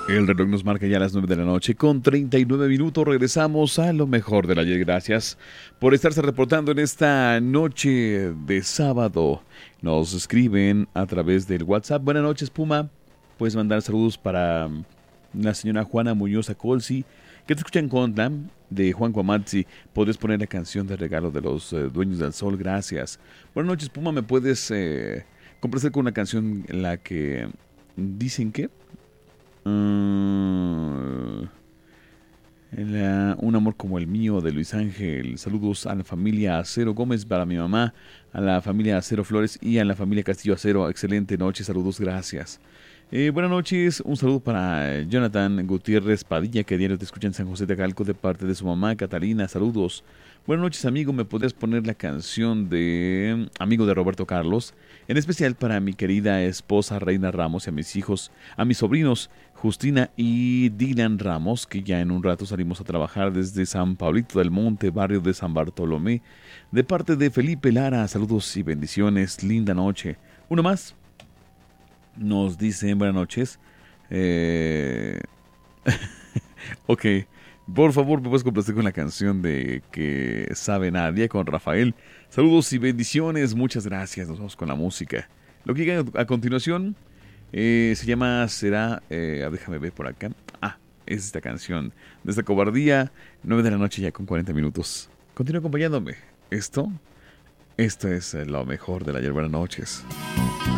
El reloj nos marca ya las 9 de la noche con 39 minutos. Regresamos a lo mejor del ayer. Gracias por estarse reportando en esta noche de sábado. Nos escriben a través del WhatsApp. Buenas noches, Puma. Puedes mandar saludos para la señora Juana Muñoz Colsi, que te escucha en Contra, de Juan Cuamatzi. Puedes poner la canción de regalo de los Dueños del Sol. Gracias. Buenas noches, Puma. ¿Me puedes complacer con una canción en la que dicen que... un amor como el mío, de Luis Ángel? Saludos a la familia Acero Gómez, para mi mamá, a la familia Acero Flores y a la familia Castillo Acero. Excelente noche, saludos, gracias. Buenas noches, un saludo para Jonathan Gutiérrez Padilla, que diario te escucha en San José de Acalco, de parte de su mamá Catalina. Saludos. Buenas noches, amigo. ¿Me podrías poner la canción de Amigo de Roberto Carlos? En especial para mi querida esposa Reina Ramos y a mis hijos, a mis sobrinos Justina y Dylan Ramos, que ya en un rato salimos a trabajar desde San Pablito del Monte, barrio de San Bartolomé, de parte de Felipe Lara. Saludos y bendiciones. Linda noche. Uno más. Nos dicen buenas noches. Ok. Por favor, me puedes complacer con la canción de Que sabe nadie, con Rafael. Saludos y bendiciones. Muchas gracias. Nos vamos con la música. Lo que llega a continuación se llama déjame ver por acá. Es esta canción. Desde Cobardía, 9 de la noche ya con 40 minutos. Continúa acompañándome. Esto es lo mejor de la ayer. Buenas noches.